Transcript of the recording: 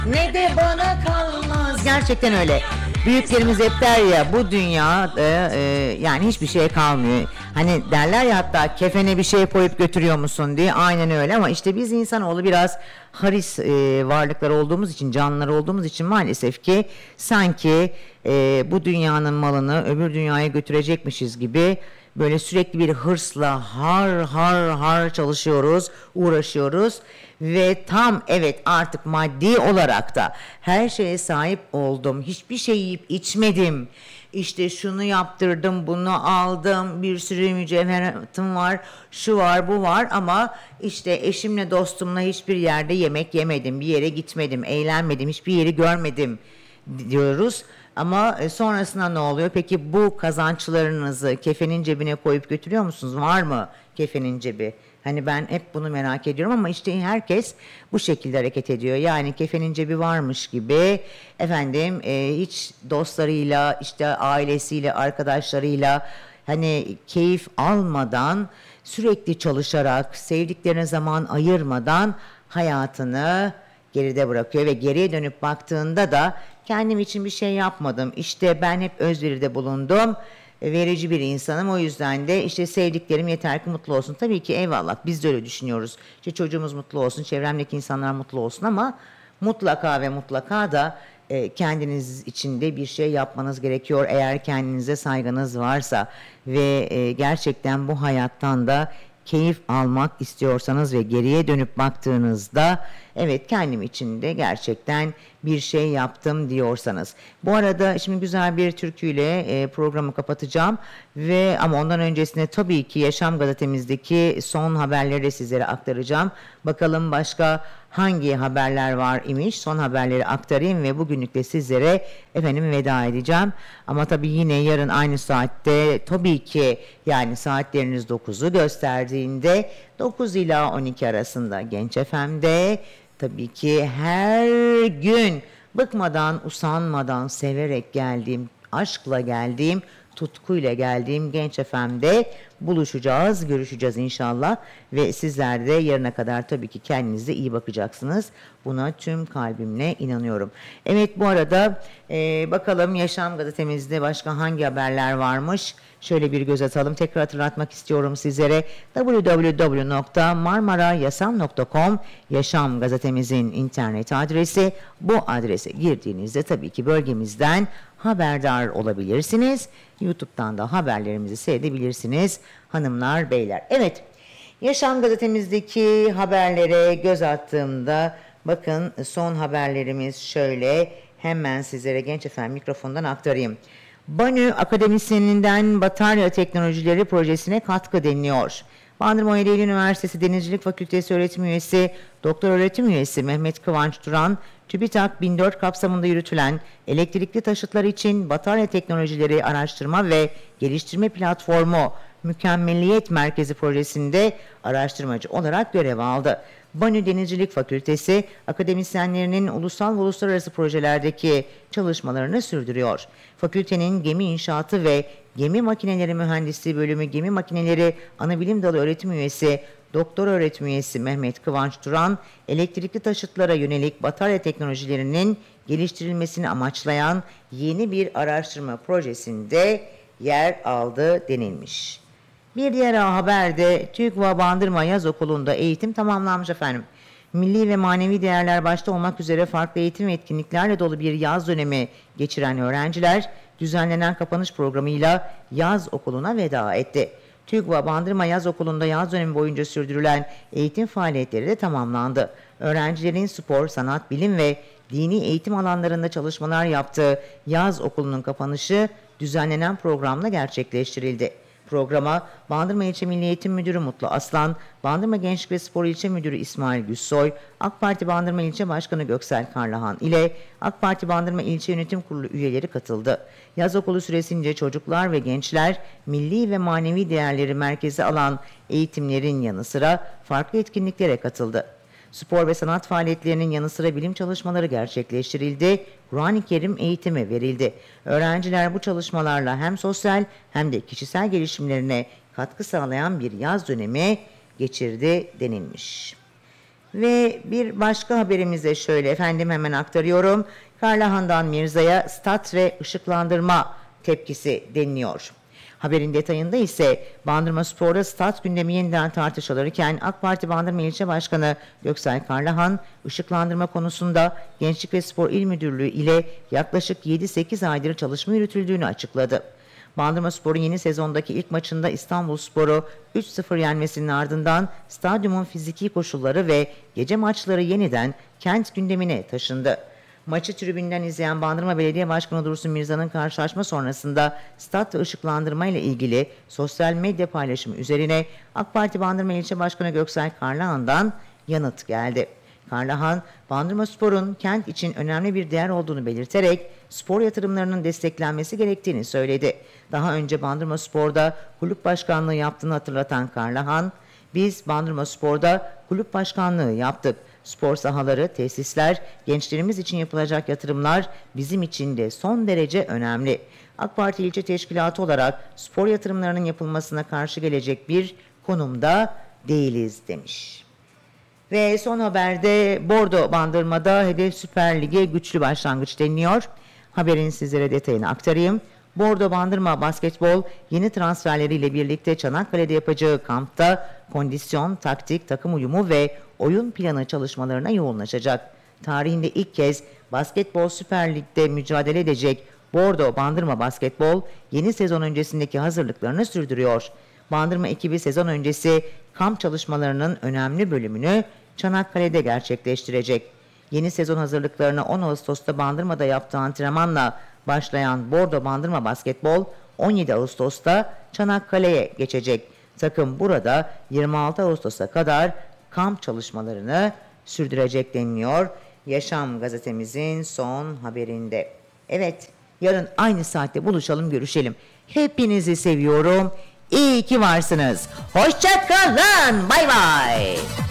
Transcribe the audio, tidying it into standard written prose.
ne de bana kalmaz. Gerçekten öyle. Büyüklerimiz hep der ya, bu dünyada yani hiçbir şey kalmıyor. Hani derler ya, hatta kefene bir şey koyup götürüyor musun diye. Aynen öyle, ama işte biz insanoğlu biraz haris varlıklar olduğumuz için, canlılar olduğumuz için maalesef ki sanki bu dünyanın malını öbür dünyaya götürecekmişiz gibi böyle sürekli bir hırsla har har har çalışıyoruz, uğraşıyoruz ve tam, evet, artık maddi olarak da her şeye sahip oldum. Hiçbir şey yiyip içmedim. İşte şunu yaptırdım, bunu aldım, bir sürü mücevheratım var, şu var, bu var, ama işte eşimle, dostumla hiçbir yerde yemek yemedim, bir yere gitmedim, eğlenmedim, hiçbir yeri görmedim diyoruz. Ama sonrasında ne oluyor? Peki bu kazançlarınızı kefenin cebine koyup götürüyor musunuz? Var mı kefenin cebi? Hani ben hep bunu merak ediyorum, ama işte herkes bu şekilde hareket ediyor. Yani kefenin cebi varmış gibi, efendim, hiç dostlarıyla, işte ailesiyle, arkadaşlarıyla hani keyif almadan, sürekli çalışarak, sevdiklerine zaman ayırmadan hayatını geride bırakıyor ve geriye dönüp baktığında da kendim için bir şey yapmadım. İşte ben hep özveride bulundum. Verici bir insanım. O yüzden de işte sevdiklerim yeter ki mutlu olsun. Tabii ki eyvallah, biz de öyle düşünüyoruz. İşte çocuğumuz mutlu olsun, çevremdeki insanlar mutlu olsun, ama mutlaka ve mutlaka da kendiniz için de bir şey yapmanız gerekiyor. Eğer kendinize saygınız varsa ve gerçekten bu hayattan da keyif almak istiyorsanız ve geriye dönüp baktığınızda evet, kendim için de gerçekten bir şey yaptım diyorsanız. Bu arada şimdi güzel bir türküyle programı kapatacağım ve ama ondan öncesinde tabii ki Yaşam Gazetemizdeki son haberleri de sizlere aktaracağım. Bakalım başka hangi haberler var imiş, son haberleri aktarayım ve bugünlük de sizlere efendim veda edeceğim. Ama tabii yine yarın aynı saatte, tabii ki yani saatleriniz 9'u gösterdiğinde 9 ila 12 arasında Genç FM'de, tabii ki her gün bıkmadan, usanmadan, severek geldiğim, aşkla geldiğim, tutkuyla geldiğim Genç FM'de buluşacağız, görüşeceğiz inşallah. Ve sizler de yarına kadar tabii ki kendinize iyi bakacaksınız. Buna tüm kalbimle inanıyorum. Evet, bu arada bakalım Yaşam Gazetemizde başka hangi haberler varmış? Şöyle bir göz atalım. Tekrar hatırlatmak istiyorum sizlere. www.marmarayasam.com Yaşam Gazetemizin internet adresi. Bu adrese girdiğinizde tabii ki bölgemizden haberdar olabilirsiniz. YouTube'dan da haberlerimizi seyredebilirsiniz hanımlar, beyler. Evet, Yaşam Gazetemizdeki haberlere göz attığımda bakın, son haberlerimiz şöyle, hemen sizlere Genç Efendim mikrofondan aktarayım. Banü Akademisyeninden Batarya Teknolojileri Projesi'ne katkı deniliyor. Bandırma Ereğli Üniversitesi Denizcilik Fakültesi öğretim üyesi, doktor öğretim üyesi Mehmet Kıvanç Duran, TÜBİTAK 1004 kapsamında yürütülen elektrikli taşıtlar için Batarya Teknolojileri Araştırma ve Geliştirme Platformu Mükemmelliyet Merkezi projesinde araştırmacı olarak görev aldı. Banü Denizcilik Fakültesi akademisyenlerinin ulusal ve uluslararası projelerdeki çalışmalarını sürdürüyor. Fakültenin gemi inşaatı ve gemi makineleri mühendisliği bölümü gemi makineleri anabilim dalı öğretim üyesi doktor öğretim üyesi Mehmet Kıvanç Duran, elektrikli taşıtlara yönelik batarya teknolojilerinin geliştirilmesini amaçlayan yeni bir araştırma projesinde yer aldı denilmiş. Bir diğer haberde TÜGVA Bandırma Yaz Okulu'nda eğitim tamamlanmış efendim. Milli ve manevi değerler başta olmak üzere farklı eğitim ve etkinliklerle dolu bir yaz dönemi geçiren öğrenciler düzenlenen kapanış programıyla yaz okuluna veda etti. TÜGVA Bandırma Yaz Okulu'nda yaz dönemi boyunca sürdürülen eğitim faaliyetleri de tamamlandı. Öğrencilerin spor, sanat, bilim ve dini eğitim alanlarında çalışmalar yaptığı yaz okulunun kapanışı düzenlenen programla gerçekleştirildi. Programa Bandırma İlçe Milli Eğitim Müdürü Mutlu Aslan, Bandırma Gençlik ve Spor İlçe Müdürü İsmail Güzsoy, AK Parti Bandırma İlçe Başkanı Göksel Karlahan ile AK Parti Bandırma İlçe Yönetim Kurulu üyeleri katıldı. Yaz okulu süresince çocuklar ve gençler milli ve manevi değerleri merkeze alan eğitimlerin yanı sıra farklı etkinliklere katıldı. Spor ve sanat faaliyetlerinin yanı sıra bilim çalışmaları gerçekleştirildi, Kur'an-ı Kerim eğitimi verildi. Öğrenciler bu çalışmalarla hem sosyal hem de kişisel gelişimlerine katkı sağlayan bir yaz dönemi geçirdi denilmiş. Ve bir başka haberimiz de şöyle efendim, hemen aktarıyorum. Karlahan'dan Mirza'ya stat ve ışıklandırma tepkisi deniliyor. Haberin detayında ise Bandırmaspor'da stat gündemi yeniden tartışılırken AK Parti Bandırma İlçe Başkanı Göksel Karlahan, ışıklandırma konusunda Gençlik ve Spor İl Müdürlüğü ile yaklaşık 7-8 aydır çalışma yürütüldüğünü açıkladı. Bandırmaspor'un yeni sezondaki ilk maçında İstanbulspor'u 3-0 yenmesinin ardından stadyumun fiziki koşulları ve gece maçları yeniden kent gündemine taşındı. Maçı tribünden izleyen Bandırma Belediye Başkanı Dursun Mirza'nın karşılaşma sonrasında stat ve ışıklandırma ile ilgili sosyal medya paylaşımı üzerine AK Parti Bandırma İlçe Başkanı Göksel Karlahan'dan yanıt geldi. Karlahan, Bandırmaspor'un kent için önemli bir değer olduğunu belirterek spor yatırımlarının desteklenmesi gerektiğini söyledi. Daha önce Bandırmaspor'da kulüp başkanlığı yaptığını hatırlatan Karlahan, "Biz Bandırmaspor'da kulüp başkanlığı yaptık. Spor sahaları, tesisler, gençlerimiz için yapılacak yatırımlar bizim için de son derece önemli. AK Parti ilçe teşkilatı olarak spor yatırımlarının yapılmasına karşı gelecek bir konumda değiliz" demiş. Ve son haberde Bordo Bandırma'da hedef Süper Lig'e güçlü başlangıç deniliyor. Haberin sizlere detayını aktarayım. Bordo Bandırma Basketbol yeni transferleriyle birlikte Çanakkale'de yapacağı kampta kondisyon, taktik, takım uyumu ve oyun planı çalışmalarına yoğunlaşacak. Tarihinde ilk kez Basketbol Süper Lig'de mücadele edecek Bordo Bandırma Basketbol yeni sezon öncesindeki hazırlıklarını sürdürüyor. Bandırma ekibi sezon öncesi kamp çalışmalarının önemli bölümünü Çanakkale'de gerçekleştirecek. Yeni sezon hazırlıklarına 10 Ağustos'ta Bandırma'da yaptığı antrenmanla başlayan Bordo Bandırma Basketbol 17 Ağustos'ta Çanakkale'ye geçecek. Takım burada 26 Ağustos'a kadar kamp çalışmalarını sürdürecek deniliyor Yaşam gazetemizin son haberinde. Evet, yarın aynı saatte buluşalım, görüşelim. Hepinizi seviyorum. İyi ki varsınız. Hoşça kalın. Bay bay.